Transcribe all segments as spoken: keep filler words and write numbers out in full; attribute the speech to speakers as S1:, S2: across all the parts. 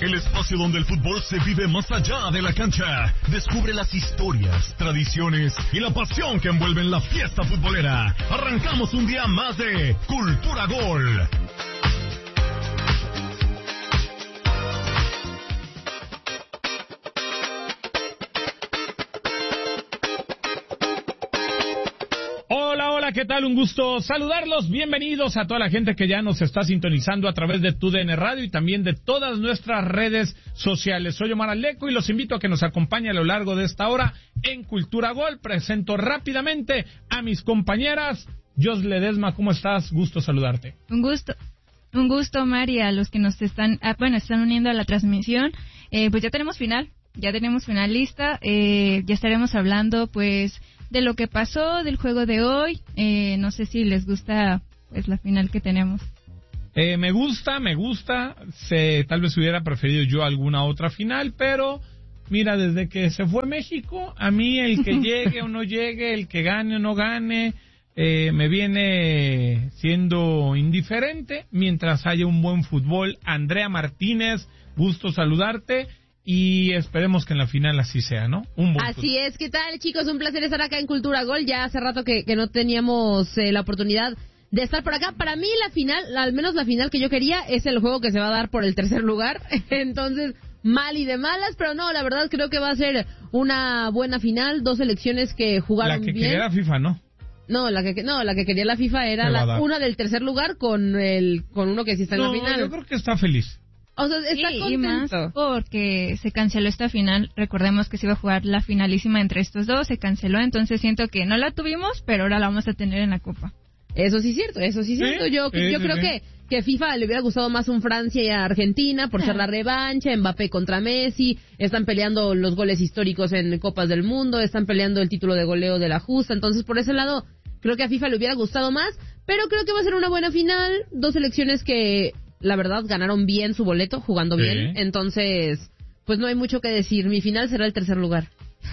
S1: el espacio donde el fútbol se vive más allá de la cancha. Descubre las historias, tradiciones y la pasión que envuelven la fiesta futbolera. Arrancamos un día más de Cultura Gol.
S2: Hola, ¿qué tal? Un gusto saludarlos. Bienvenidos a toda la gente que ya nos está sintonizando a través de T U D N Radio y también de todas nuestras redes sociales. Soy Omar Aleco y los invito a que nos acompañen a lo largo de esta hora en Cultura Gol. Presento rápidamente a mis compañeras. Jos Ledesma, ¿cómo estás? Gusto saludarte.
S3: Un gusto. Un gusto, Omar, y a los que nos están, ah, bueno, están uniendo a la transmisión. Eh, pues ya tenemos final, ya tenemos finalista. Eh, ya estaremos hablando, pues, de lo que pasó, del juego de hoy. Eh, no sé si les gusta pues la final que tenemos.
S2: Eh, me gusta, me gusta. Se, tal vez hubiera preferido yo alguna otra final, pero mira, desde que se fue México, a mí el que llegue o no llegue, el que gane o no gane, eh, me viene siendo indiferente mientras haya un buen fútbol. Andrea Martínez, gusto saludarte. Y esperemos que en la final así sea, ¿no? Un buen
S4: así
S2: fútbol.
S4: Es, ¿qué tal, chicos? Un placer estar acá en Cultura Gol. Ya hace rato que, que no teníamos eh, la oportunidad de estar por acá. Para mí la final, al menos la final que yo quería, es el juego que se va a dar por el tercer lugar. Entonces, mal y de malas, pero no, la verdad creo que va a ser una buena final. Dos selecciones que jugaron bien.
S2: La que bien. quería la FIFA, ¿no?
S4: No, la que no, la que quería la FIFA era la, una del tercer lugar con el con uno que sí está en
S2: no,
S4: la final.
S2: Yo creo que está feliz.
S4: O sea, está
S3: sí,
S4: contento.
S3: Y más porque se canceló esta final. Recordemos que se iba a jugar la finalísima entre estos dos, se canceló, entonces siento que no la tuvimos, pero ahora la vamos a tener en la Copa.
S4: Eso sí es cierto, eso sí es
S2: ¿Sí?
S4: cierto. Yo,
S2: sí,
S4: yo
S2: sí,
S4: creo
S2: sí.
S4: que que FIFA le hubiera gustado más un Francia y a Argentina por ser la revancha, Mbappé contra Messi, están peleando los goles históricos en Copas del Mundo, están peleando el título de goleo de la justa, entonces por ese lado creo que a FIFA le hubiera gustado más, pero creo que va a ser una buena final, dos selecciones que la verdad ganaron bien su boleto, jugando
S2: sí.
S4: bien, entonces pues no hay mucho que decir, mi final será el tercer lugar.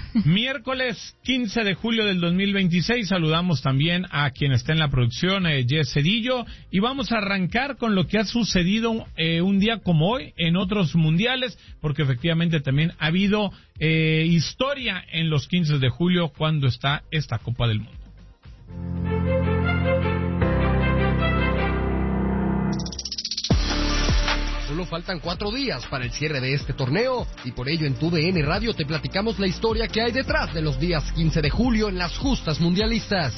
S2: Miércoles quince de julio del dos mil veintiséis, saludamos también a quien está en la producción, eh, Jess Cedillo, y vamos a arrancar con lo que ha sucedido eh, un día como hoy en otros mundiales, porque efectivamente también ha habido eh, historia en los quince de julio cuando está esta Copa del Mundo.
S5: Solo faltan cuatro días para el cierre de este torneo y por ello en T U D N Radio te platicamos la historia que hay detrás de los días quince de julio en las justas mundialistas.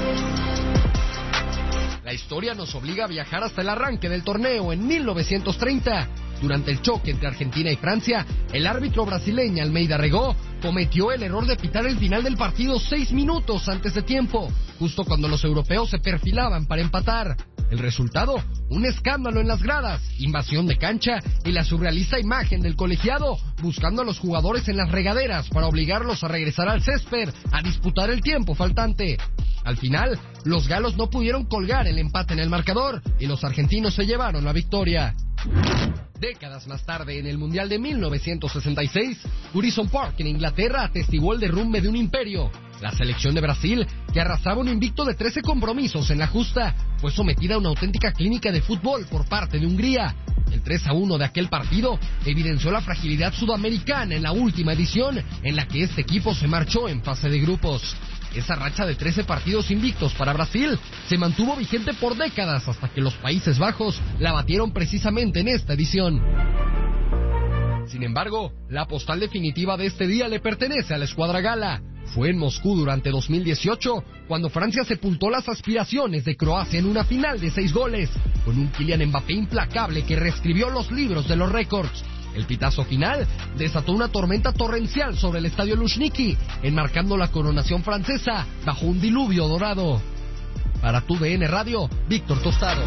S5: La historia nos obliga a viajar hasta el arranque del torneo en mil novecientos treinta. Durante el choque entre Argentina y Francia, el árbitro brasileño Almeida Regó cometió el error de pitar el final del partido seis minutos antes de tiempo, justo cuando los europeos se perfilaban para empatar. El resultado, un escándalo en las gradas, invasión de cancha y la surrealista imagen del colegiado buscando a los jugadores en las regaderas para obligarlos a regresar al césped a disputar el tiempo faltante. Al final, los galos no pudieron colgar el empate en el marcador y los argentinos se llevaron la victoria. Décadas más tarde, en el Mundial de mil novecientos sesenta y seis, Goodison Park, en Inglaterra, atestiguó el derrumbe de un imperio. La selección de Brasil, que arrasaba un invicto de trece compromisos en la justa, fue sometida a una auténtica clínica de fútbol por parte de Hungría. El tres a uno de aquel partido evidenció la fragilidad sudamericana en la última edición, en la que este equipo se marchó en fase de grupos. Esa racha de trece partidos invictos para Brasil se mantuvo vigente por décadas hasta que los Países Bajos la batieron precisamente en esta edición. Sin embargo, la postal definitiva de este día le pertenece a la escuadra gala. Fue en Moscú durante dos mil dieciocho cuando Francia sepultó las aspiraciones de Croacia en una final de seis goles, con un Kylian Mbappé implacable que reescribió los libros de los récords. El pitazo final desató una tormenta torrencial sobre el estadio Luzhniki, enmarcando la coronación francesa bajo un diluvio dorado. Para T U D N Radio, Víctor Tostado.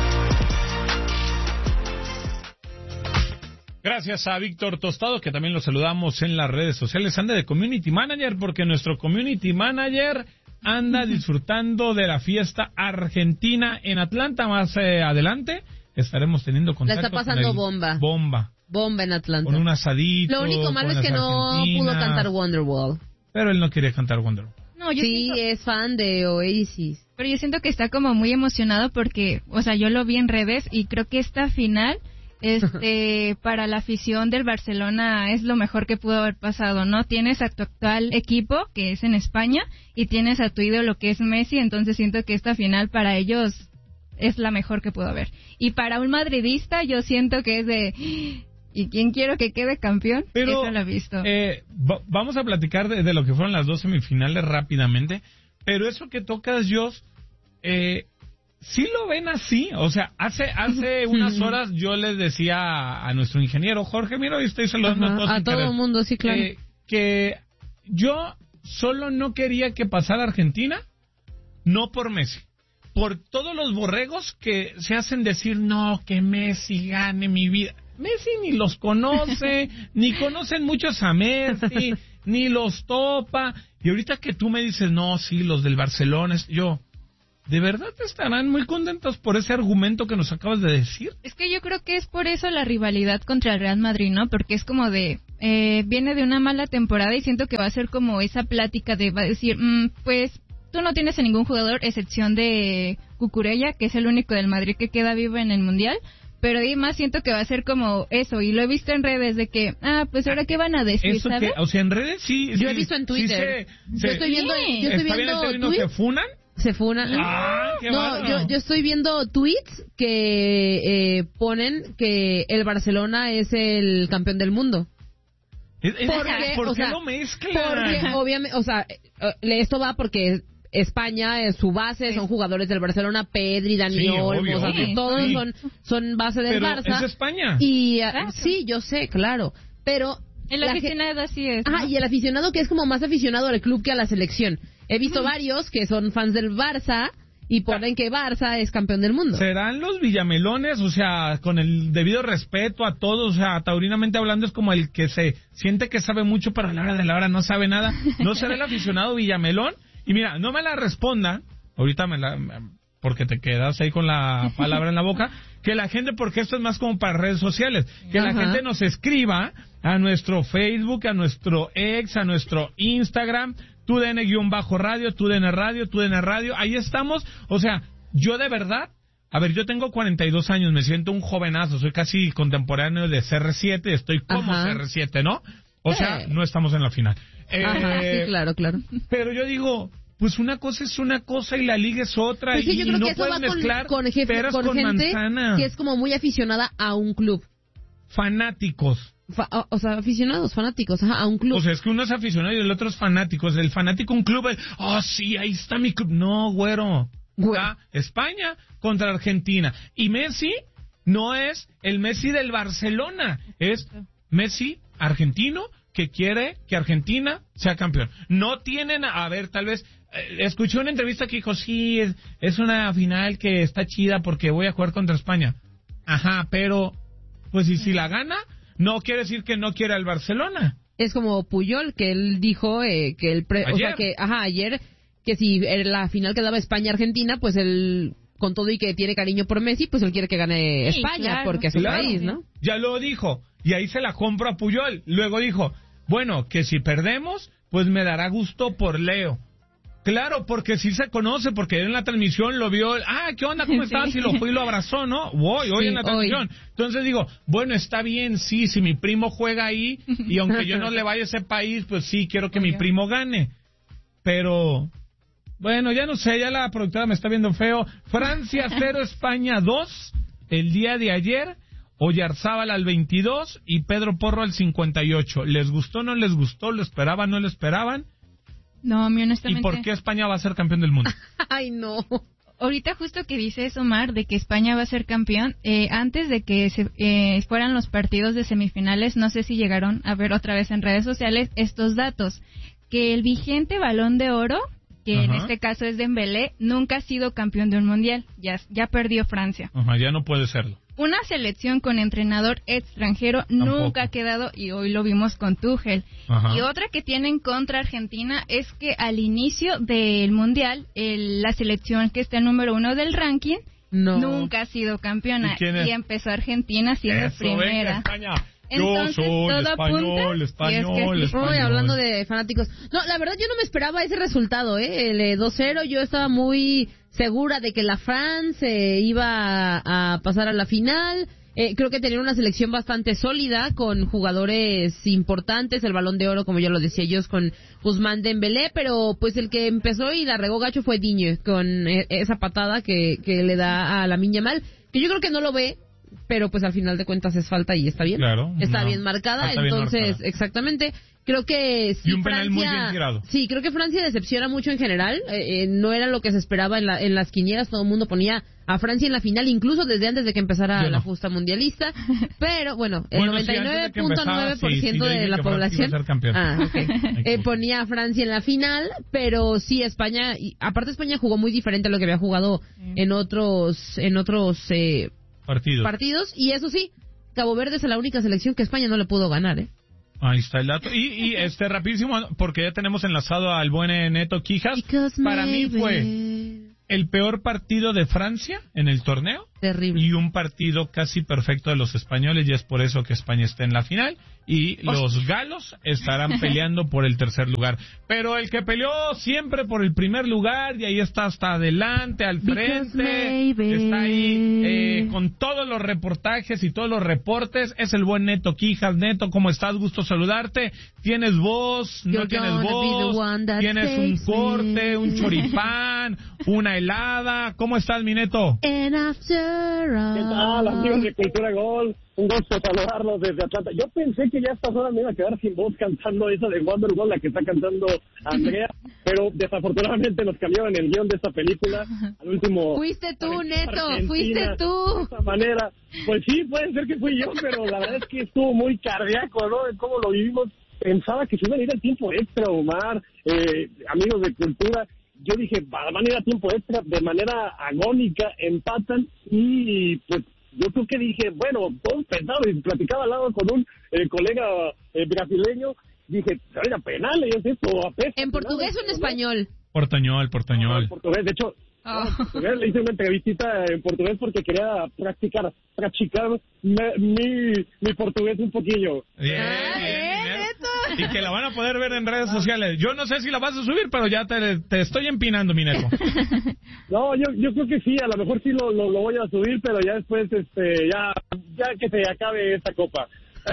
S2: Gracias a Víctor Tostado, que también lo saludamos en las redes sociales. Anda de Community Manager, porque nuestro Community Manager anda disfrutando de la fiesta argentina en Atlanta. Más eh, adelante estaremos teniendo contacto.
S4: La está pasando
S2: con
S4: bomba.
S2: Bomba.
S4: Bomba en Atlanta.
S2: Con un asadito.
S4: Lo único malo es que no pudo cantar Wonderwall.
S2: Pero él no quería cantar Wonderwall.
S3: No, yo
S4: sí,
S3: siento...
S4: es fan de Oasis.
S3: Pero yo siento que está como muy emocionado porque, o sea, yo lo vi en redes y creo que esta final este, para la afición del Barcelona es lo mejor que pudo haber pasado, ¿no? Tienes a tu actual equipo, que es en España, y tienes a tu ídolo, que es Messi, entonces siento que esta final para ellos es la mejor que pudo haber. Y para un madridista yo siento que es de... ¿Y quién quiero que quede campeón?
S2: Pero,
S3: eso lo he visto.
S2: Eh, va, vamos a platicar de, de lo que fueron las dos semifinales rápidamente, pero eso que tocas, Jos, eh, ¿sí lo ven así? O sea, hace hace unas horas yo les decía a, a nuestro ingeniero, Jorge, mira, hoy estoy saludando
S4: Ajá,
S2: a todos.
S4: a todo el mundo, sí, claro.
S2: Eh, que yo solo no quería que pasara Argentina, no por Messi, por todos los borregos que se hacen decir, no, que Messi gane mi vida. Messi ni los conoce, ni conocen muchos a Messi, ni los topa. Y ahorita que tú me dices, no, sí, los del Barcelona, yo, ¿de verdad estarán muy contentos por ese argumento que nos acabas de decir?
S3: Es que yo creo que es por eso la rivalidad contra el Real Madrid, ¿no? Porque es como de, eh, viene de una mala temporada y siento que va a ser como esa plática de, va a decir, mm, pues, tú no tienes a ningún jugador, excepción de Cucurella, que es el único del Madrid que queda vivo en el Mundial. Pero ahí más siento que va a ser como eso, y lo he visto en redes de que, ah, pues ahora qué van a decir,
S2: ¿Eso
S3: ¿sabes?
S2: que, o sea, en redes sí.
S4: Yo
S2: sí,
S4: he visto en Twitter.
S2: Sí se,
S4: yo estoy viendo,
S3: sí.
S4: yo estoy
S2: ¿Está bien
S4: viendo
S2: el término,
S4: tweets.
S2: se funan?
S4: Se funan.
S2: Ah, qué
S4: no,
S2: bárbaro.
S4: yo, yo estoy viendo tweets que eh, ponen que el Barcelona es el campeón del mundo.
S2: Es, es,
S4: ¿Por qué?
S2: ¿por
S4: O
S2: qué
S4: sea,
S2: lo mezclan?
S4: Porque obviamente, o sea, eh, esto va porque España es su base, son jugadores del Barcelona, Pedri, Dani
S2: Sí,
S4: Olmo,
S2: obvio,
S4: o sea,
S3: obvio.
S4: todos
S2: Sí.
S4: son son base del
S2: Pero
S4: Barça.
S2: es España.
S4: Y ah,
S3: Claro.
S4: sí, yo sé, claro, pero
S3: El
S4: la
S3: aficionado así es, ¿no?
S4: Ajá, y el aficionado que es como más aficionado al club que a la selección. He visto varios que son fans del Barça y ponen que Barça es campeón del mundo.
S2: ¿Serán los villamelones? O sea, con el debido respeto a todos, o sea, taurinamente hablando, es como el que se siente que sabe mucho, pero a la hora de la hora no sabe nada. ¿No será el aficionado villamelón? Y mira, no me la respondan, ahorita me la... porque te quedas ahí con la palabra en la boca, que la gente, porque esto es más como para redes sociales, que
S4: Ajá.
S2: la gente nos escriba a nuestro Facebook, a nuestro ex, a nuestro Instagram, TUDN-radio, TUDN Radio, TUDN Radio, ahí estamos. O sea, yo de verdad, a ver, yo tengo cuarenta y dos años, me siento un jovenazo, soy casi contemporáneo de C R siete, estoy como
S4: Ajá.
S2: C R siete, ¿no? O sea,
S4: Sí.
S2: no estamos en la final.
S4: Ajá,
S2: Eh,
S4: sí, claro, claro.
S2: Pero yo digo, pues una cosa es una cosa y la liga es otra,
S4: Pues sí,
S2: y
S4: yo creo
S2: no
S4: que eso
S2: puedes
S4: va con,
S2: mezclar
S4: con, jefe-
S2: peras
S4: con
S2: con,
S4: gente
S2: manzana.
S4: que es como muy aficionada a un club.
S2: Fanáticos.
S4: Fa- o, o sea, aficionados, fanáticos, ajá, a un club.
S2: O sea, es que uno es aficionado y el otro es fanático. El fanático un club, es, oh sí, ahí está mi club. No, güero.
S4: Güero.
S2: Está España contra Argentina. Y Messi no es el Messi del Barcelona, es Messi argentino que quiere que Argentina sea campeón. No tienen, a ver, tal vez, eh, escuché una entrevista que dijo, sí, es, es una final que está chida porque voy a jugar contra España. Ajá, pero, pues, y si la gana, no quiere decir que no quiera el Barcelona.
S4: Es como Puyol, que él dijo eh, que el pre- o
S2: Ayer.
S4: sea que ajá, ayer que si era la final quedaba España-Argentina, pues él con todo y que tiene cariño por Messi, pues él quiere que gane
S3: Sí,
S4: España
S3: claro.
S4: porque es su
S2: Claro.
S4: país, ¿no?
S2: Ya lo dijo, y ahí se la compro a Puyol. Luego dijo, bueno, que si perdemos, pues me dará gusto por Leo. Claro, porque sí se conoce, porque en la transmisión lo vio, ah, ¿qué onda? ¿Cómo
S3: Sí.
S2: estás? Y lo fue y lo abrazó, ¿no? Hoy, hoy
S4: Sí,
S2: en la
S4: hoy.
S2: transmisión. Entonces digo, bueno, está bien, sí, si mi primo juega ahí, y aunque yo no le vaya a ese país, pues sí, quiero que mi
S3: Obvio.
S2: primo gane. Pero, bueno, ya no sé, ya la productora me está viendo feo. Francia cero, España dos, el día de ayer. Oyarzábal al veintidós y Pedro Porro al cincuenta y ocho. ¿Les gustó, no les gustó? ¿Lo esperaban, no lo esperaban?
S3: No, a mí
S2: ¿Y
S3: honestamente...
S2: por qué España va a ser campeón del mundo?
S4: Ay, no.
S3: Ahorita justo que dices, Omar, de que España va a ser campeón, eh, antes de que se, eh, fueran los partidos de semifinales, no sé si llegaron a ver otra vez en redes sociales estos datos, que el vigente Balón de Oro, que en
S2: Ajá.
S3: este caso es Dembélé, nunca ha sido campeón de un mundial, ya, ya perdió Francia.
S2: Ajá, ya no puede serlo.
S3: Una selección con entrenador extranjero nunca ha quedado, y hoy lo vimos con Tuchel.
S2: Ajá.
S3: Y otra que tienen contra Argentina es que al inicio del mundial, el- la selección que está número uno del ranking
S4: No.
S3: nunca ha sido campeona.
S2: ¿Y quién es?
S3: empezó Argentina siendo
S2: Eso, venga,
S3: primera.
S2: España.
S3: Entonces,
S2: Yo soy
S3: todo
S2: español,
S3: apunta,
S2: español,
S3: si es que sí.
S2: español.
S4: Uy, hablando de fanáticos. No, la verdad yo no me esperaba ese resultado, ¿eh? El eh, dos cero, yo estaba muy segura de que la France eh, iba a, a pasar a la final. Eh, creo que tenían una selección bastante sólida, con jugadores importantes, el Balón de Oro, como ya lo decía yo, con Ousmane Dembélé, pero pues el que empezó y la regó gacho fue Digne, con eh, esa patada que, que le da a Lamine Yamal, que yo creo que no lo ve, pero pues al final de cuentas es falta y está bien.
S2: Claro,
S4: está
S2: no,
S4: bien marcada,
S2: bien
S4: entonces,
S2: marcada.
S4: Exactamente. Creo que sí,
S2: y un penal
S4: Francia,
S2: muy bien tirado.
S4: Sí, creo que Francia decepciona mucho en general. Eh, eh, no era lo que se esperaba en, la, en las quinielas. Todo el mundo ponía a Francia en la final, incluso desde antes de que empezara
S2: no.
S4: la justa mundialista. Pero bueno, el
S2: bueno,
S4: noventa y nueve punto nueve por ciento
S2: sí, sí, sí,
S4: de la población
S2: ah,
S4: okay. eh, ponía a Francia en la final. Pero sí, España, y aparte España jugó muy diferente a lo que había jugado mm. en otros, en otros eh,
S2: partidos.
S4: partidos. Y eso sí, Cabo Verde es la única selección que España no le pudo ganar, ¿eh?
S2: Ahí está el dato. Y, y este rapidísimo, porque ya tenemos enlazado al buen Neto Quijas.
S4: Because
S2: Para mí fue el peor partido de Francia en el torneo.
S4: Terrible.
S2: Y un partido casi perfecto de los españoles, y es por eso que España está en la final. Y los galos estarán peleando por el tercer lugar. Pero el que peleó siempre por el primer lugar, y ahí está hasta adelante, al frente, está ahí eh, con todos los reportajes y todos los reportes, es el buen Neto Quijas. Neto, ¿cómo estás? Gusto saludarte. ¿Tienes voz? ¿No
S4: You're
S2: tienes voz? ¿Tienes un corte, un choripán, una helada? ¿Cómo estás, mi Neto?
S6: ¿Qué tal, amigos de Cultura Gol? Un gusto saludarlos desde Atlanta. Yo pensé que ya a estas horas me iba a quedar sin voz cantando esa de Wonderwall, la que está cantando Andrea, pero desafortunadamente nos cambiaron el guión de esta película. Al último...
S4: Fuiste tú, Neto,
S6: Argentina,
S4: fuiste tú.
S6: De esta manera. Pues sí, puede ser que fui yo, pero la verdad es que estuvo muy cardíaco, ¿no? En cómo lo vivimos. Pensaba que se iba a ir al tiempo extra, Omar, eh, amigos de Cultura. Yo dije, van a ir a tiempo extra, de manera agónica, empatan, y pues yo creo que dije, bueno, todo pensado, y platicaba al lado con un eh, colega eh, brasileño, dije, oiga, penales, esto apesta.
S4: ¿En portugués o en español?
S2: Portañol, portañol.
S6: No, en portugués, de hecho, oh. no, en portugués, le hice una entrevistita en portugués porque quería practicar, practicar mi, mi, mi portugués un poquillo.
S2: Bien,
S4: ah,
S2: bien,
S4: bien,
S2: bien.
S4: Neto.
S2: Y que la van a poder ver en redes sociales. Yo no sé si la vas a subir, pero ya te, te estoy empinando, mi Neto.
S6: No, yo yo creo que sí, a lo mejor sí lo, lo, lo voy a subir, pero ya después, este, ya, ya que se acabe esta copa.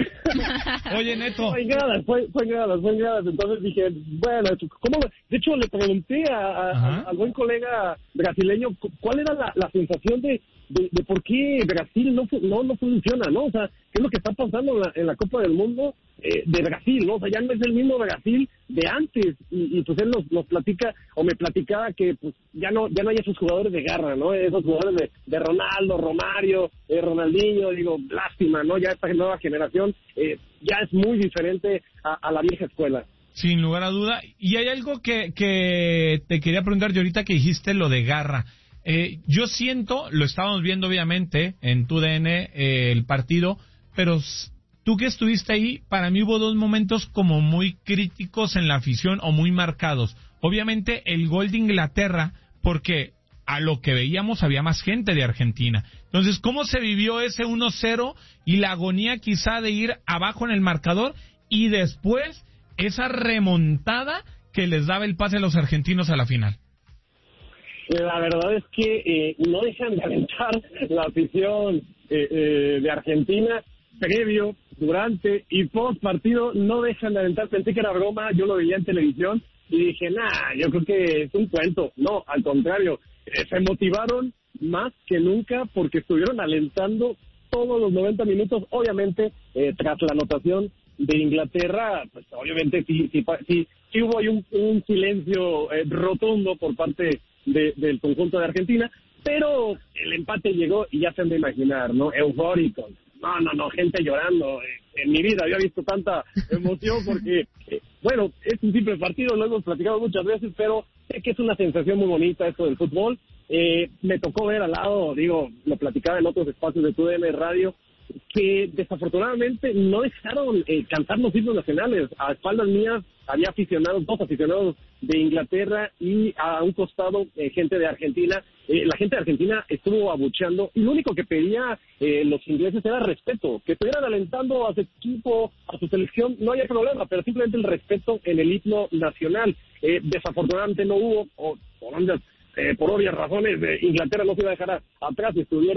S2: Oye, Neto.
S6: Fue en gradas, fue, fue en gradas, fue en gradas. Entonces dije, bueno, ¿cómo? De hecho, le pregunté a, a, al buen colega brasileño cuál era la, la sensación de, de, de por qué Brasil no, no no funciona, ¿no? O sea, ¿qué es lo que está pasando en la, en la Copa del Mundo eh, de Brasil, ¿no? O sea, ya no es el mismo Brasil de antes. Y, y pues él nos, nos platica, o me platicaba que pues ya no ya no hay esos jugadores de garra, ¿no? Esos jugadores de, de Ronaldo, Romario, eh, Ronaldinho, digo, lástima, ¿no? Ya esta nueva generación eh, ya es muy diferente a, a la vieja escuela.
S2: Sin lugar a duda. Y hay algo que, que te quería preguntar yo ahorita que dijiste lo de garra. Eh, yo siento, lo estábamos viendo obviamente en tu D N eh, el partido, pero tú que estuviste ahí, para mí hubo dos momentos como muy críticos en la afición o muy marcados. Obviamente el gol de Inglaterra, porque a lo que veíamos había más gente de Argentina. Entonces, ¿cómo se vivió ese uno cero y la agonía quizá de ir abajo en el marcador y después esa remontada que les daba el pase a los argentinos a la final?
S6: La verdad es que eh, no dejan de alentar la afición eh, eh, de Argentina, previo, durante y post partido, no dejan de alentar. Pensé que era broma, yo lo veía en televisión y dije, nah, yo creo que es un cuento. No, al contrario, eh, se motivaron más que nunca porque estuvieron alentando todos los noventa minutos, obviamente, eh, tras la anotación de Inglaterra, pues obviamente sí, sí, sí, sí hubo ahí un, un silencio eh, rotundo por parte de, del conjunto de Argentina, pero el empate llegó y ya se han de imaginar, ¿no? Eufóricos. No, no, no, gente llorando. En mi vida había visto tanta emoción porque, eh, bueno, es un simple partido, lo hemos platicado muchas veces, pero sé que es una sensación muy bonita esto del fútbol. Eh, me tocó ver al lado, digo, lo platicaba en otros espacios de tu D M Radio, que desafortunadamente no dejaron eh, cantar los himnos nacionales. A espaldas mías había aficionados, dos aficionados de Inglaterra y a un costado eh, gente de Argentina. Eh, la gente de Argentina estuvo abucheando y lo único que pedía eh, los ingleses era respeto, que estuvieran alentando a su equipo, a su selección, no había problema, pero simplemente el respeto en el himno nacional. Eh, desafortunadamente no hubo, o por, eh, por obvias razones, eh, Inglaterra no se iba a dejar a, atrás, estuvieron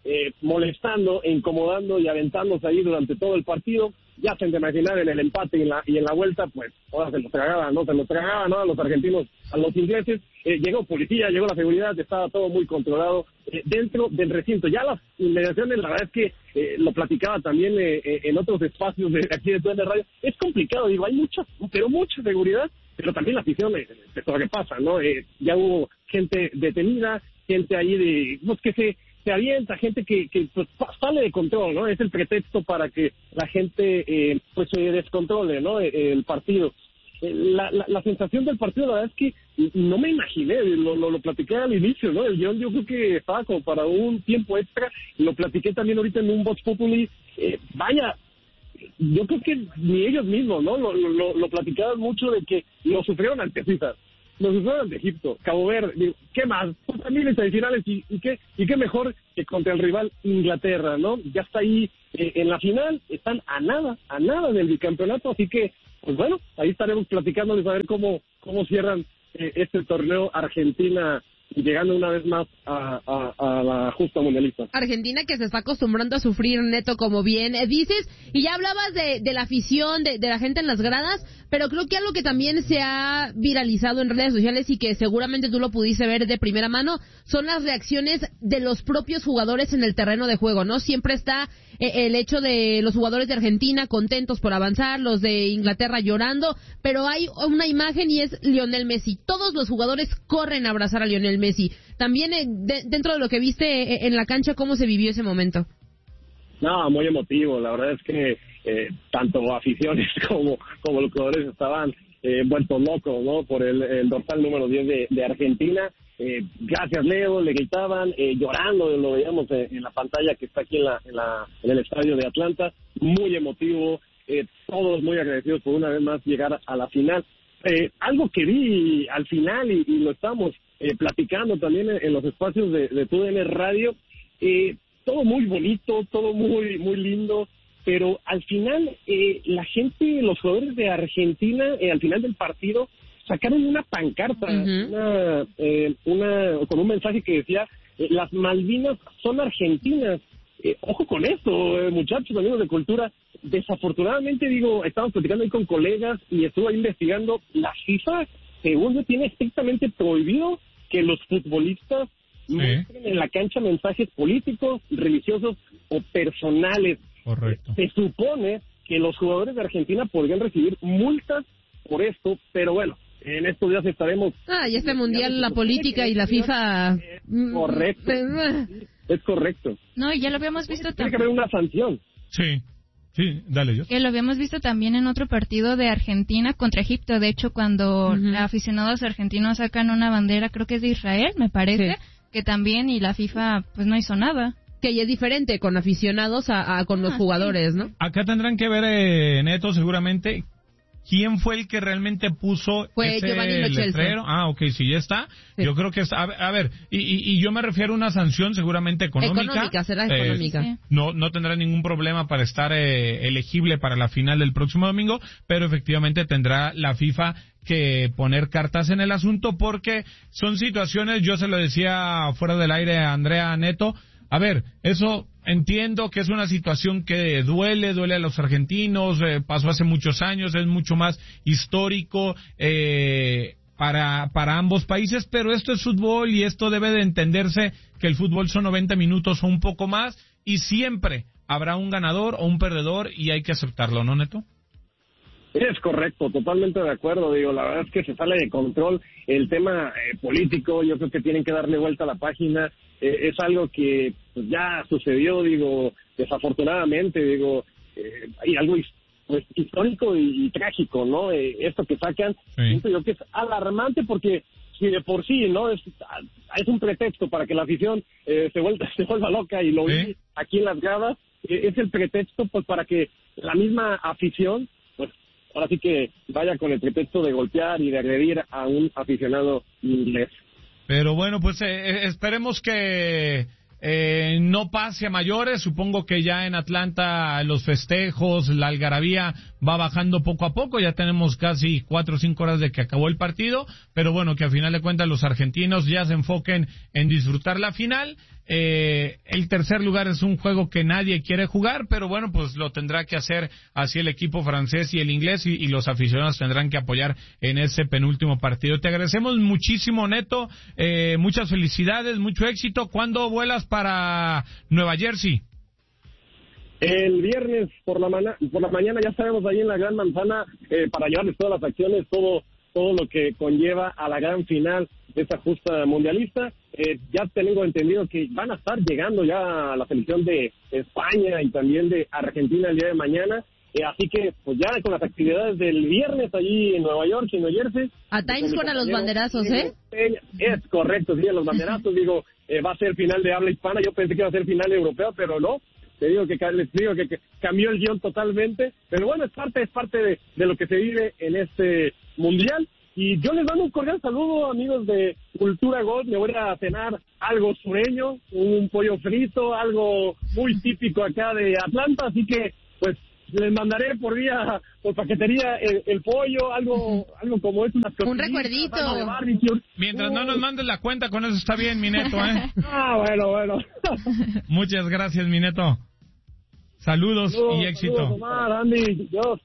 S6: eh, molestando, incomodando y aventándose ahí durante todo el partido. Ya se han de imaginar en el empate y en la, y en la vuelta, pues ahora se los tragaban, ¿no? Se los tragaban, ¿no? A los argentinos, a los ingleses. Eh, llegó policía, llegó la seguridad, estaba todo muy controlado eh, dentro del recinto. Ya las inmediaciones, la verdad es que eh, lo platicaba también eh, eh, en otros espacios de aquí de T N Radio. Es complicado, digo, hay mucha, pero mucha seguridad, pero también la afición eh, de todo lo que pasa, ¿no? Eh, ya hubo gente detenida, gente ahí de, pues que se... se avienta, gente que, que pues, sale de control, ¿no? Es el pretexto para que la gente eh, pues se descontrole, ¿no? El partido. La, la, la sensación del partido, la verdad es que no me imaginé, lo, lo, lo platiqué al inicio, ¿no? El guión yo creo que estaba como para un tiempo extra, lo platiqué también ahorita en un Vox Populi. Eh, vaya, yo creo que ni ellos mismos, ¿no? Lo, lo, lo platicaban mucho de que lo sufrieron ante Suiza. Los usuarios de Egipto, Cabo Verde, digo, ¿qué más? Pues también en semifinales y, y qué y qué mejor que contra el rival Inglaterra, ¿no? Ya está ahí eh, en la final, están a nada, a nada del bicampeonato, así que, pues bueno, ahí estaremos platicándoles a ver cómo cómo cierran eh, este torneo Argentina, llegando una vez más a, a, a la justa mundialista.
S4: Argentina que se está acostumbrando a sufrir, Neto, como bien eh, dices, y ya hablabas de, de la afición, de, de la gente en las gradas, pero creo que algo que también se ha viralizado en redes sociales y que seguramente tú lo pudiste ver de primera mano, son las reacciones de los propios jugadores en el terreno de juego, ¿no? Siempre está eh, el hecho de los jugadores de Argentina contentos por avanzar, los de Inglaterra llorando, pero hay una imagen y es Lionel Messi. Todos los jugadores corren a abrazar a Lionel Messi. También eh, de, dentro de lo que viste eh, en la cancha, ¿cómo se vivió ese momento?
S6: No, muy emotivo. La verdad es que eh, tanto aficiones como, como los jugadores estaban eh, vueltos locos, ¿no? Por el, el dorsal número diez de, de Argentina. Eh, gracias, Leo, le gritaban, eh, llorando, lo veíamos en, en la pantalla que está aquí en, la, en, la, en el estadio de Atlanta. Muy emotivo, eh, todos muy agradecidos por una vez más llegar a la final. Eh, algo que vi al final y, y lo estamos eh, platicando también en, en los espacios de, de T U D N Radio, eh, todo muy bonito, todo muy muy lindo, pero al final eh, la gente, los jugadores de Argentina, eh, al final del partido, sacaron una pancarta, uh-huh. una, eh, una con un mensaje que decía, eh, las Malvinas son argentinas. Eh, ojo con esto, eh, muchachos, amigos de cultura. Desafortunadamente, digo, estamos platicando ahí con colegas y estuve ahí investigando. La FIFA, según yo, tiene estrictamente prohibido que los futbolistas sí. muestren en la cancha mensajes políticos, religiosos o personales.
S2: Correcto.
S6: Se supone que los jugadores de Argentina podrían recibir multas por esto, pero bueno, en estos días estaremos...
S4: Ah, y este mundial, la política y la FIFA...
S6: Es correcto. Es correcto.
S3: No, ya lo habíamos visto
S6: también. Tiene que
S3: también.
S6: haber una sanción.
S2: Sí, sí, dale yo.
S3: Que lo habíamos visto también en otro partido de Argentina contra Egipto. De hecho, cuando uh-huh. los aficionados argentinos sacan una bandera, creo que es de Israel, me parece, sí. que también, y la FIFA pues no hizo nada.
S4: Que ya es diferente con aficionados a, a con ah, los jugadores, sí. ¿no?
S2: Acá tendrán que ver, eh, Neto, seguramente... ¿Quién fue el que realmente puso
S4: fue
S2: ese
S4: Giovanni
S2: letrero? Ah, ok, sí, ya está. Sí. Yo creo que es... A, a ver, y, y, y yo me refiero a una sanción seguramente económica.
S4: Económica, será
S2: eh,
S4: económica. Sí.
S2: No, no tendrá ningún problema para estar eh, elegible para la final del próximo domingo, pero efectivamente tendrá la FIFA que poner cartas en el asunto porque son situaciones, yo se lo decía fuera del aire a Andrea Neto, a ver, eso entiendo que es una situación que duele, duele a los argentinos, eh, pasó hace muchos años, es mucho más histórico eh, para, para ambos países, pero esto es fútbol y esto debe de entenderse que el fútbol son noventa minutos o un poco más y siempre habrá un ganador o un perdedor y hay que aceptarlo, ¿no, Neto?
S6: Es correcto, totalmente de acuerdo, digo, la verdad es que se sale de control el tema eh, político, yo creo que tienen que darle vuelta a la página, eh, es algo que pues, ya sucedió, digo, desafortunadamente, digo, eh, hay algo pues, histórico y, y trágico, ¿no? Eh, esto que sacan, sí. siento yo que es alarmante porque si de por sí, ¿no? Es, es un pretexto para que la afición eh, se, vuelva, se vuelva loca y lo vi ¿Sí? aquí en las gradas, eh, es el pretexto pues para que la misma afición pues ahora sí que vaya con el pretexto de golpear y de agredir a un aficionado inglés.
S2: Pero bueno, pues eh, esperemos que eh, no pase a mayores. Supongo que ya en Atlanta los festejos, la algarabía va bajando poco a poco. Ya tenemos casi cuatro o cinco horas de que acabó el partido, pero bueno, que a final de cuentas los argentinos ya se enfoquen en disfrutar la final. Eh, el tercer lugar es un juego que nadie quiere jugar, pero bueno, pues lo tendrá que hacer así el equipo francés y el inglés, y, y los aficionados tendrán que apoyar en ese penúltimo partido. Te agradecemos muchísimo, Neto, eh, muchas felicidades, mucho éxito. ¿Cuándo vuelas para Nueva Jersey?
S6: El viernes por la, mana, por la mañana ya estaremos ahí en la Gran Manzana eh, para llevarles todas las acciones, todo todo lo que conlleva a la gran final de esta justa mundialista. Eh, ya tengo entendido que van a estar llegando ya a la selección de España y también de Argentina el día de mañana. Eh, así que, pues ya con las actividades del viernes allí en Nueva York y en New Jersey.
S4: A Times Square a los banderazos, ¿eh?
S6: Es correcto, sí, a los banderazos. Digo, eh, va a ser final de habla hispana. Yo pensé que iba a ser final europeo, pero no. Te digo que les digo que, que cambió el guión totalmente. Pero bueno, es parte, es parte de, de lo que se vive en este mundial. Y yo les mando un cordial saludo, amigos de Cultura Gol. Me voy a cenar algo sureño, un pollo frito, algo muy típico acá de Atlanta. Así que, pues, les mandaré por vía, por paquetería el, el pollo, algo algo como es, unas
S4: un recuerdito.
S2: Mientras no nos mandes la cuenta, con eso está bien, mi Neto, ¿eh?
S6: Ah, bueno, bueno.
S2: Muchas gracias, mi Neto. Saludos, saludos y éxito.
S6: Saludos, Omar, Andy, Dios.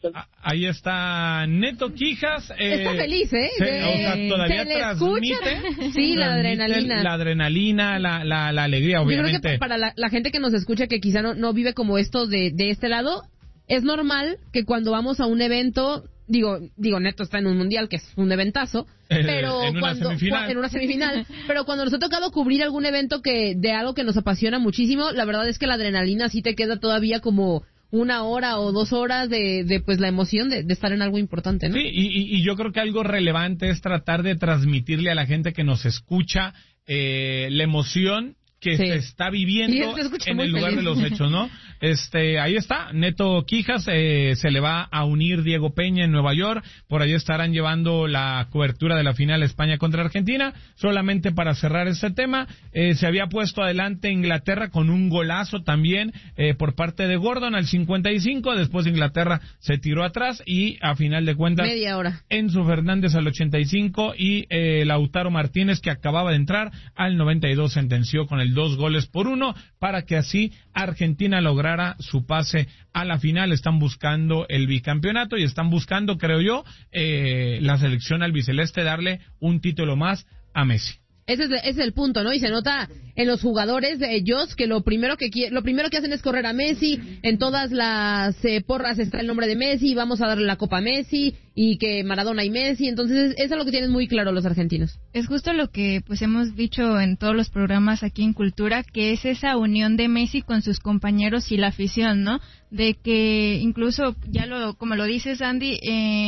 S2: Ahí está Neto Quijas.
S4: Eh, está feliz, ¿eh?
S2: Se, de... o sea, todavía
S4: se le
S2: transmite.
S4: Escucha. Sí, la adrenalina.
S2: La adrenalina, la, la, la alegría, obviamente.
S4: Yo creo que para la, la gente que nos escucha, que quizá no, no vive como esto de, de este lado, es normal que cuando vamos a un evento, digo, digo, Neto está en un mundial, que es un eventazo,
S2: eh,
S4: pero
S2: en una
S4: cuando
S2: semifinal.
S4: en una semifinal, pero cuando nos ha tocado cubrir algún evento que de algo que nos apasiona muchísimo, la verdad es que la adrenalina sí te queda todavía como una hora o dos horas de, de pues la emoción de, de estar en algo importante, ¿no?
S2: Sí, y, y yo creo que algo relevante es tratar de transmitirle a la gente que nos escucha eh, la emoción que sí. se está viviendo en el lugar feliz. De los hechos, ¿no? Este, ahí está, Neto Quijas, eh, se le va a unir Diego Peña en Nueva York, por ahí estarán llevando la cobertura de la final España contra Argentina. Solamente para cerrar este tema, eh, se había puesto adelante Inglaterra con un golazo también eh, por parte de Gordon al cincuenta y cinco, después Inglaterra se tiró atrás y a final de cuentas
S4: media hora.
S2: Enzo Fernández al ochenta y cinco y eh, Lautaro Martínez, que acababa de entrar, al noventa y dos sentenció con el dos goles por uno para que así Argentina lograra su pase a la final. Están buscando el bicampeonato y están buscando, creo yo, eh, la selección albiceleste darle un título más a Messi.
S4: Ese es, ese es el punto, ¿no? Y se nota en los jugadores de ellos que lo primero que lo primero que hacen es correr a Messi. En todas las eh, porras está el nombre de Messi, vamos a darle la copa a Messi, y que Maradona y Messi. Entonces, eso es lo que tienen muy claro los argentinos.
S3: Es justo lo que pues hemos dicho en todos los programas aquí en Cultura, que es esa unión de Messi con sus compañeros y la afición, ¿no? De que incluso, ya lo como lo dices, Andy,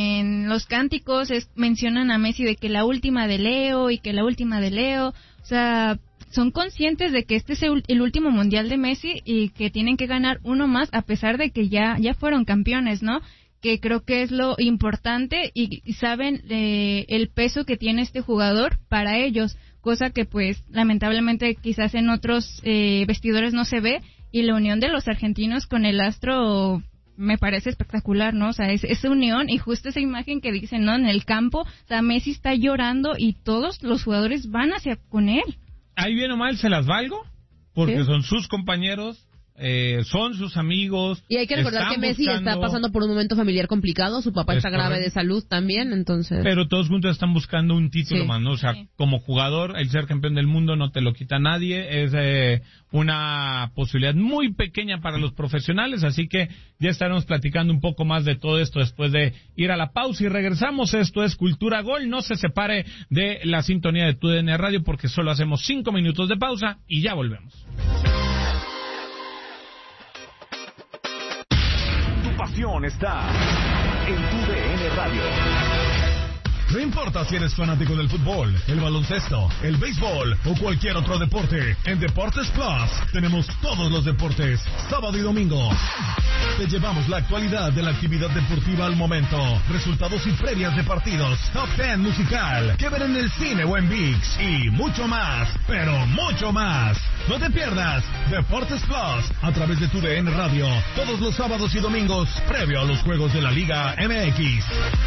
S3: en los cánticos es, mencionan a Messi de que la última de Leo y que la última de Leo. O sea, son conscientes de que este es el, el último mundial de Messi y que tienen que ganar uno más, a pesar de que ya, ya fueron campeones, ¿no? Que creo que es lo importante, y, y saben eh, el peso que tiene este jugador para ellos, cosa que pues lamentablemente quizás en otros eh, vestidores no se ve, y la unión de los argentinos con el astro me parece espectacular, ¿no? O sea, es esa unión, y justo esa imagen que dicen, ¿no? En el campo, o sea, Messi está llorando y todos los jugadores van hacia con él.
S2: Ahí bien o mal se las valgo, porque ¿sí? Son sus compañeros, eh, son sus amigos.
S4: Y hay que recordar que Messi buscando... está pasando por un momento familiar complicado, su papá es está grave correcto. de salud también, entonces...
S2: Pero todos juntos están buscando un título
S4: sí.
S2: más, ¿no? O sea, sí. como jugador, el ser campeón del mundo no te lo quita nadie, es eh, una posibilidad muy pequeña para los profesionales, así que ya estaremos platicando un poco más de todo esto después de ir a la pausa y regresamos. Esto es Cultura Gol, no se separe de la sintonía de tu D N Radio porque solo hacemos cinco minutos de pausa y ya volvemos.
S1: Pasión está en tu D N Radio. No importa si eres fanático del fútbol, el baloncesto, el béisbol o cualquier otro deporte, en Deportes Plus tenemos todos los deportes, sábado y domingo. Te llevamos la actualidad de la actividad deportiva al momento, resultados y previas de partidos, top ten musical, que ver en el cine o en ViX y mucho más, pero mucho más. No te pierdas Deportes Plus a través de tu D N Radio todos los sábados y domingos previo a los juegos de la Liga M X.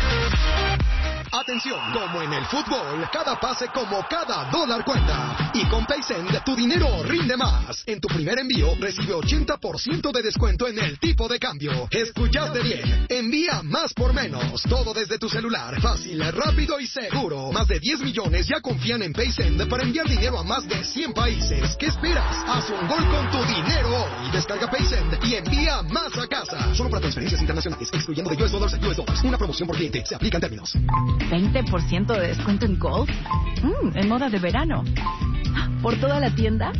S7: Atención, como en el fútbol, cada pase como cada dólar cuenta. Y con PaySend, tu dinero rinde más. En tu primer envío, recibe ochenta por ciento de descuento en el tipo de cambio. Escuchaste bien, envía más por menos. Todo desde tu celular, fácil, rápido y seguro. Más de diez millones ya confían en PaySend para enviar dinero a más de cien países. ¿Qué esperas? Haz un gol con tu dinero hoy. Descarga PaySend y envía más a casa. Solo para transferencias internacionales, excluyendo de U S Dollars a U S Dollars. Una promoción por cliente, se aplica en términos.
S8: ¿veinte por ciento de descuento en Golf? Mm, en moda de verano. ¿Por toda la tienda?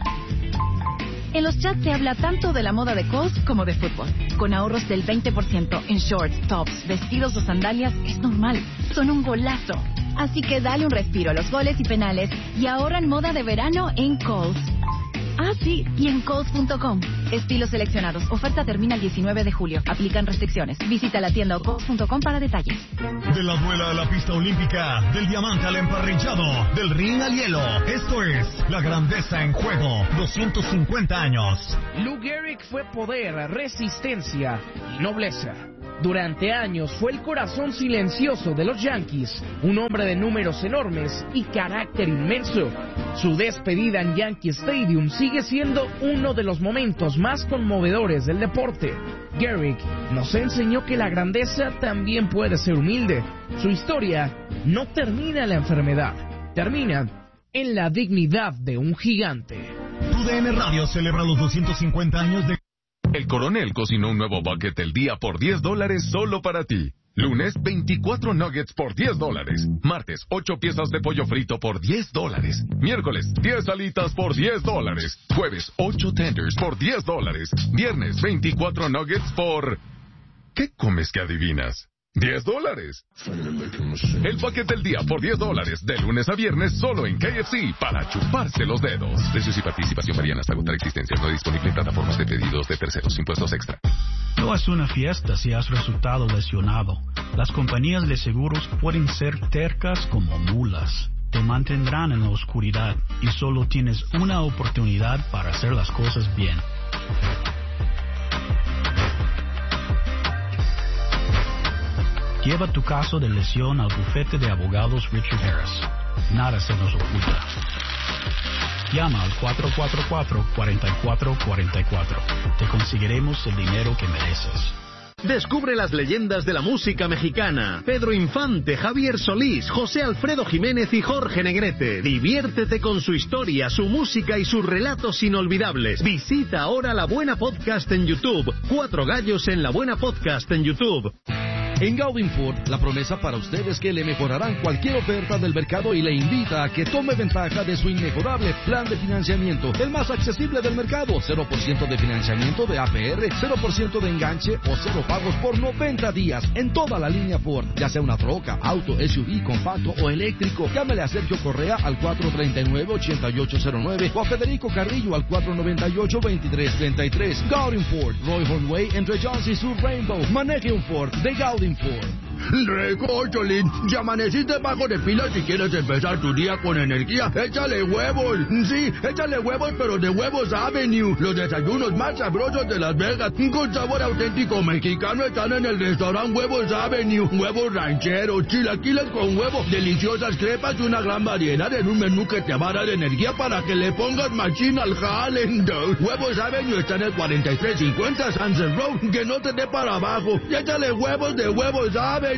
S8: En los chats se habla tanto de la moda de golf como de fútbol. Con ahorros del veinte por ciento en shorts, tops, vestidos o sandalias, es normal. Son un golazo. Así que dale un respiro a los goles y penales y ahorra en moda de verano en Kohl's. Ah, sí, y en Kohl's punto com. Estilos seleccionados. Oferta termina el diecinueve de julio. Aplican restricciones. Visita la tienda o Kohl's punto com para detalles.
S1: De la duela a la pista olímpica, del diamante al emparrillado, del ring al hielo. Esto es La Grandeza en Juego, doscientos cincuenta años.
S9: Lou Gehrig fue poder, resistencia y nobleza. Durante años fue el corazón silencioso de los Yankees, un hombre de números enormes y carácter inmenso. Su despedida en Yankee Stadium sigue siendo uno de los momentos más conmovedores del deporte. Gehrig nos enseñó que la grandeza también puede ser humilde. Su historia no termina en la enfermedad, termina en la dignidad de un gigante.
S1: Tu D N Radio celebra los doscientos cincuenta años de...
S10: El Coronel cocinó un nuevo bucket del día por diez dólares solo para ti. Lunes, veinticuatro nuggets por diez dólares. Martes, ocho piezas de pollo frito por diez dólares. Miércoles, diez alitas por diez dólares. Jueves, ocho tenders por diez dólares. Viernes, veinticuatro nuggets por... ¿Qué comes que adivinas? diez dólares. El bucket del día por diez dólares, de lunes a viernes, solo en K F C, para chuparse los dedos. Precios y participación varían hasta agotar existencias. No disponible en plataformas de pedidos de terceros. Impuestos extra.
S11: No es una fiesta si has resultado lesionado. Las compañías de seguros pueden ser tercas como mulas. Te mantendrán en la oscuridad y solo tienes una oportunidad para hacer las cosas bien. Lleva tu caso de lesión al bufete de abogados Richard Harris. Nada se nos oculta. Llama al cuatro cuatro cuatro, cuatro cuatro cuatro cuatro. Te conseguiremos el dinero que mereces.
S12: Descubre las leyendas de la música mexicana. Pedro Infante, Javier Solís, José Alfredo Jiménez y Jorge Negrete. Diviértete con su historia, su música y sus relatos inolvidables. Visita ahora La Buena Podcast en YouTube. Cuatro gallos en La Buena Podcast en YouTube.
S13: En Gaudin Ford, la promesa para usted es que le mejorarán cualquier oferta del mercado y le invita a que tome ventaja de su inmejorable plan de financiamiento, el más accesible del mercado. cero por ciento de financiamiento de A P R, cero por ciento de enganche o cero pagos por noventa días en toda la línea Ford, ya sea una troca, auto, S U V, compacto o eléctrico. Llámele a Sergio Correa al cuatro tres nueve, ocho ocho cero nueve o a Federico Carrillo al cuatro nueve ocho, dos tres tres tres. Gaudin Ford, Roy Hornway entre Jones y Sur Rainbow. Maneje un Ford de Gaudin Ford.
S14: Rico, Cholín, ya amaneciste bajo de pila si quieres empezar tu día con energía. Échale huevos. Sí, échale huevos, pero de Huevos Avenue. Los desayunos más sabrosos de Las Vegas, con sabor auténtico mexicano, están en el restaurante Huevos Avenue. Huevos rancheros, chilaquiles con huevo, deliciosas crepas y una gran variedad en un menú que te va a dar energía para que le pongas machín al jale. Huevos Avenue está en el cuarenta y tres cincuenta Sunset Road. Que no te dé para abajo. Y échale huevos de Huevos Avenue.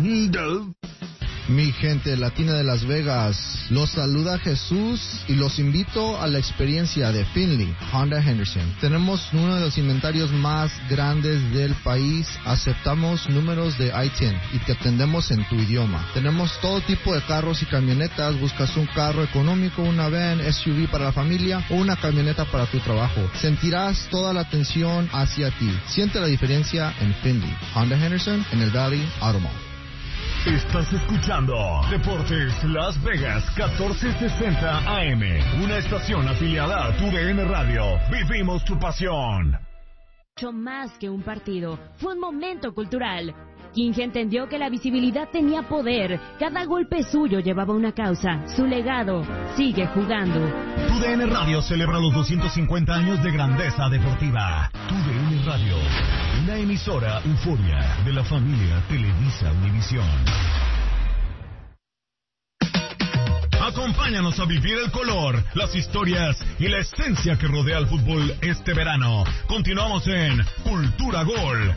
S15: Mi gente latina de Las Vegas, los saluda Jesús y los invito a la experiencia de Finley Honda Henderson. Tenemos uno de los inventarios más grandes del país, aceptamos números de I T I N y te atendemos en tu idioma. Tenemos todo tipo de carros y camionetas, buscas un carro económico, una van, S U V para la familia o una camioneta para tu trabajo. Sentirás toda la atención hacia ti. Siente la diferencia en Finley Honda Henderson en el Valley Automall.
S1: Estás escuchando Deportes Las Vegas catorce sesenta A M, una estación afiliada a tu D N Radio. Vivimos tu pasión.
S16: Mucho más que un partido, fue un momento cultural. King entendió que la visibilidad tenía poder. Cada golpe suyo llevaba una causa. Su legado sigue jugando.
S1: Tu D N Radio celebra los doscientos cincuenta años de grandeza deportiva. Tu D N Radio, una emisora euforia de la familia Televisa Univisión. Acompáñanos a vivir el color, las historias y la esencia que rodea al fútbol este verano. Continuamos en Cultura Gol.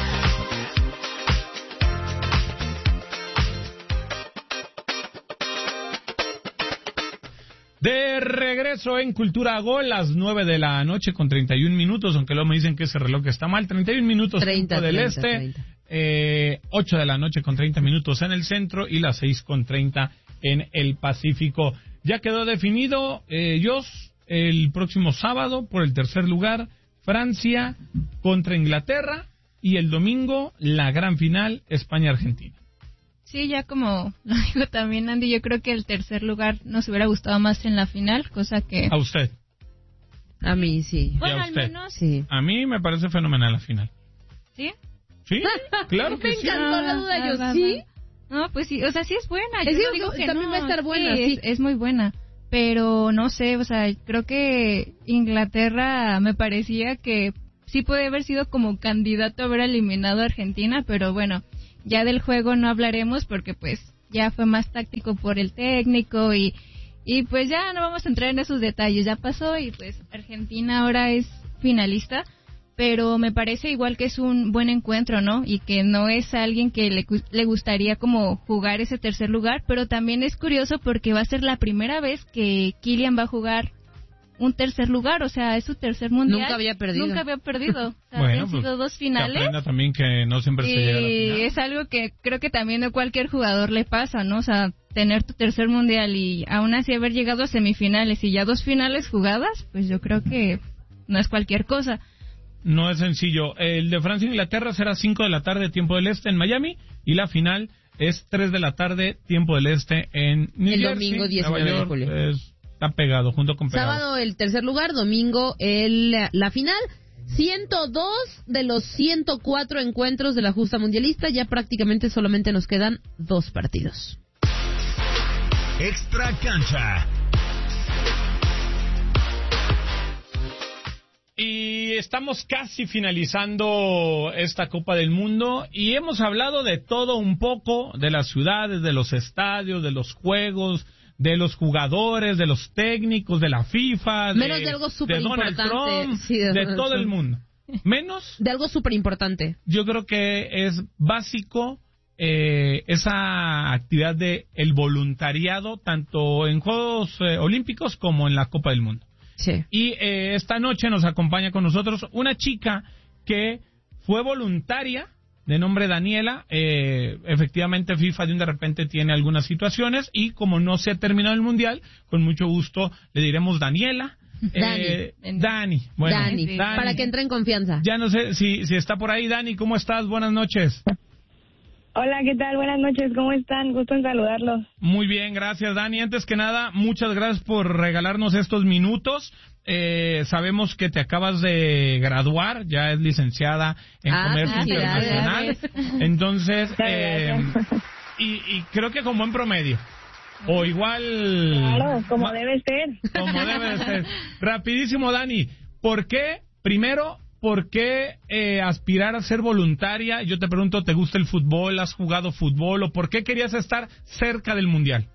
S2: De regreso en Cultura Gol, las nueve de la noche con treinta y un minutos, aunque luego me dicen que ese reloj está mal, treinta y un minutos
S4: treinta,
S2: del
S4: treinta,
S2: este,
S4: treinta.
S2: Eh, ocho de la noche con treinta minutos en el centro y las seis con treinta en el Pacífico. Ya quedó definido, eh, Jos, el próximo sábado por el tercer lugar, Francia contra Inglaterra, y el domingo la gran final, España-Argentina.
S3: Sí, ya como lo dijo también Andy, yo creo que el tercer lugar nos hubiera gustado más en la final, cosa que...
S2: ¿A usted?
S4: A mí sí.
S3: Bueno,
S2: ¿Y a
S3: al
S2: usted?
S3: menos...
S4: Sí.
S2: A mí me parece fenomenal la final.
S3: ¿Sí?
S2: Sí, claro que
S4: Me
S2: sí.
S4: encantó la duda,
S3: Ah,
S4: yo
S3: va,
S4: sí.
S3: va. No, pues sí, o sea, sí es buena.
S4: Es
S3: Yo
S4: que
S3: no digo que
S4: también
S3: no.
S4: va a estar buena,
S3: Sí,
S4: sí.
S3: Es, es muy buena. Pero no sé, o sea, creo que Inglaterra me parecía que sí puede haber sido como candidato a haber eliminado a Argentina, pero bueno, ya del juego no hablaremos porque pues ya fue más táctico por el técnico y, y pues ya no vamos a entrar en esos detalles, ya pasó y pues Argentina ahora es finalista, pero me parece igual que es un buen encuentro, ¿no? Y que no es alguien que le, le gustaría como jugar ese tercer lugar, pero también es curioso porque va a ser la primera vez que Kylian va a jugar un tercer lugar, o sea, es su tercer mundial.
S4: Nunca había perdido.
S3: Nunca había perdido. O sea,
S2: Bueno,
S3: habían
S2: pues,
S3: sido dos
S2: Que
S3: finales.
S2: aprenda también que no siempre se llega a la
S3: Y
S2: final.
S3: es algo que creo que también a cualquier jugador le pasa, ¿no? O sea, tener tu tercer mundial y aún así haber llegado a semifinales y ya dos finales jugadas, pues yo creo que no es cualquier cosa.
S2: No es sencillo. El de Francia-Inglaterra será cinco de la tarde, tiempo del este, en Miami, y la final es tres de la tarde, tiempo del este, en New
S4: El
S2: Jersey,
S4: domingo diecinueve de
S2: Nueva York.
S4: julio.
S2: Es- está pegado, junto con pegado.
S4: Sábado el tercer lugar, domingo el, la final. ciento dos de los ciento cuatro encuentros de la justa mundialista, ya prácticamente solamente nos quedan dos partidos.
S1: Extra Cancha.
S2: Y estamos casi finalizando esta Copa del Mundo y hemos hablado de todo un poco, de las ciudades, de los estadios, de los juegos, de los jugadores, de los técnicos, de la FIFA, de,
S4: Menos de algo súper
S2: de Donald
S4: importante.
S2: Trump,
S4: Sí, de
S2: de
S4: Donald
S2: todo el
S4: Trump.
S2: mundo. Menos,
S4: De algo súper importante.
S2: yo creo que es básico eh, esa actividad de el voluntariado, tanto en Juegos eh, Olímpicos como en la Copa del Mundo.
S4: Sí.
S2: Y eh, esta noche nos acompaña con nosotros una chica que fue voluntaria, de nombre Daniela. Eh, efectivamente, FIFA de un de repente tiene algunas situaciones y como no se ha terminado el Mundial, con mucho gusto le diremos Daniela. Eh, Dani. Bueno,
S4: Dani, para que entre en confianza.
S2: Ya no sé si, si está por ahí. Dani, ¿cómo estás? Buenas noches.
S17: Hola, ¿qué tal? Buenas noches, ¿cómo están? Gusto en saludarlos.
S2: Muy bien, gracias, Dani. Antes que nada, muchas gracias por regalarnos estos minutos. Eh, sabemos que te acabas de graduar, ya es licenciada en
S4: Ah,
S2: Comercio
S4: felicidades.
S2: Internacional. Entonces,
S17: Muchas
S2: eh,
S17: gracias.
S2: y, y creo que con buen promedio. O igual...
S17: Claro, como debe ser.
S2: Como debe de ser. Rapidísimo, Dani. ¿Por qué, primero, por qué eh, aspirar a ser voluntaria? Yo te pregunto, ¿te gusta el fútbol? ¿Has jugado fútbol? ¿O por qué querías estar cerca del Mundial?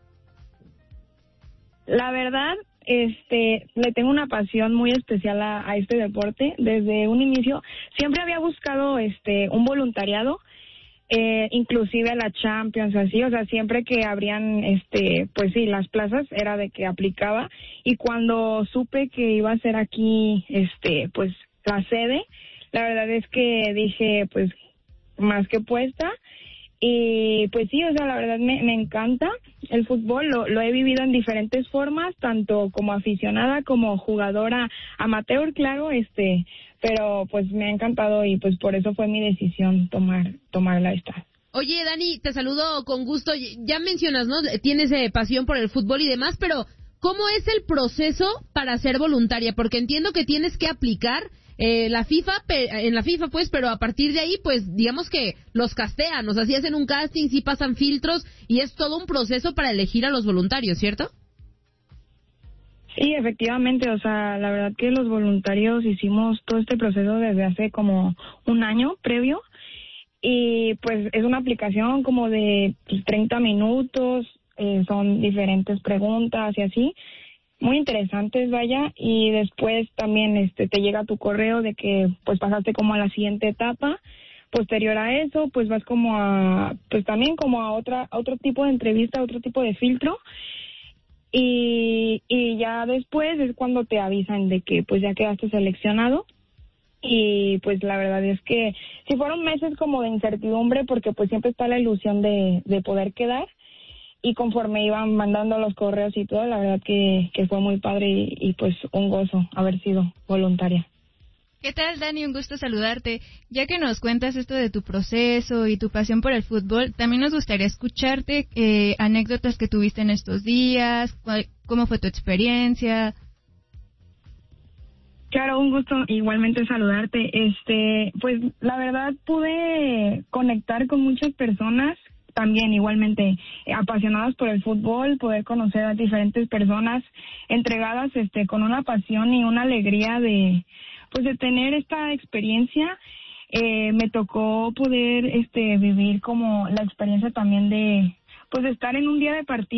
S17: La verdad, este, le tengo una pasión muy especial a, a este deporte. Desde un inicio siempre había buscado este un voluntariado, eh, inclusive la Champions, así, o sea, siempre que abrían, este, pues sí, las plazas, era de que aplicaba. Y cuando supe que iba a ser aquí, este, pues la sede, la verdad es que dije, pues, más que puesta. Y pues sí, o sea, la verdad me, me encanta el fútbol, lo, lo he vivido en diferentes formas, tanto como aficionada como jugadora amateur, claro, este, pero pues me ha encantado y pues por eso fue mi decisión tomar tomarla esta.
S4: Oye, Dani, te saludo con gusto. Ya mencionas, ¿no? Tienes eh, pasión por el fútbol y demás, pero ¿cómo es el proceso para ser voluntaria? Porque entiendo que tienes que aplicar eh, la FIFA, pe- en la FIFA, pues, pero a partir de ahí, pues, digamos que los castean, o sea, si hacen un casting, si pasan filtros, y es todo un proceso para elegir a los voluntarios, ¿cierto?
S17: Sí, efectivamente, o sea, la verdad que los voluntarios hicimos todo este proceso desde hace como un año previo. Y pues es una aplicación como de pues, treinta minutos, eh, son diferentes preguntas y así, muy interesantes, vaya, y después también este te llega tu correo de que pues pasaste como a la siguiente etapa. Posterior a eso, pues vas como a, pues también como a otra, a otro tipo de entrevista, otro tipo de filtro, y, y ya después es cuando te avisan de que pues ya quedaste seleccionado. Y pues la verdad es que sí fueron meses como de incertidumbre porque pues siempre está la ilusión de, de poder quedar, y conforme iban mandando los correos y todo, la verdad que, que fue muy padre y, y pues un gozo haber sido voluntaria.
S3: ¿Qué tal, Dani? Un gusto saludarte. Ya que nos cuentas esto de tu proceso y tu pasión por el fútbol, también nos gustaría escucharte eh, anécdotas que tuviste en estos días, cuál, cómo fue tu experiencia.
S17: Claro, un gusto igualmente saludarte. Este, pues la verdad pude conectar con muchas personas, también igualmente eh, apasionadas por el fútbol, poder conocer a diferentes personas entregadas este con una pasión y una alegría de pues de tener esta experiencia. Eh, me tocó poder este vivir como la experiencia también de pues de estar en un día de partido